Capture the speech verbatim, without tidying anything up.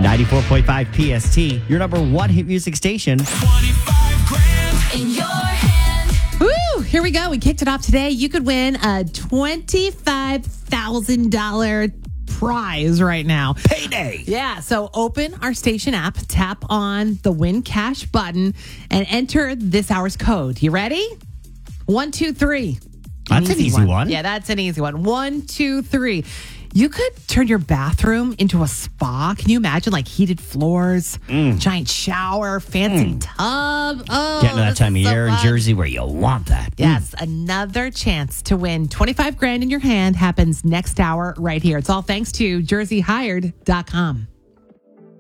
ninety-four point five P S T, your number one hit music station. twenty-five grand in your hand. Woo! Here we go. We kicked it off today. You could win a twenty-five thousand dollars prize right now. Payday! Yeah, so open our station app, tap on the Win Cash button, and enter this hour's code. You ready? One, two, three. That's an easy one. Yeah, that's an easy one. One, two, three. You could turn your bathroom into a spa. Can you imagine, like, heated floors, giant shower, fancy tub? Oh, Getting to that this time of is so year in fun. Jersey where you want that. Yes, another chance to win twenty-five grand in your hand happens next hour right here. It's all thanks to jersey hired dot com.